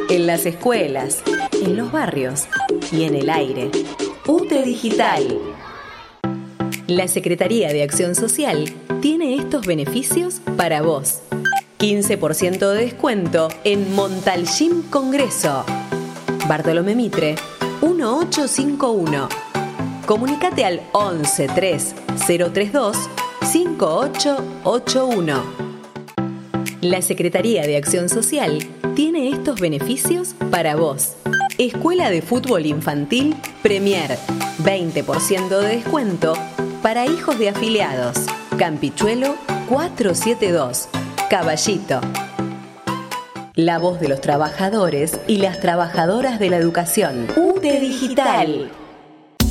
en las escuelas, en los barrios y en el aire. UTE Digital. La Secretaría de Acción Social tiene estos beneficios para vos. 15% de descuento en Montalcín Congreso. Bartolomé Mitre, 1851. Comunicate al 11 3 032 5881. La Secretaría de Acción Social tiene estos beneficios para vos. Escuela de Fútbol Infantil Premier, 20% de descuento para hijos de afiliados. Campichuelo 472, Caballito. La voz de los trabajadores y las trabajadoras de la educación. UTE Digital.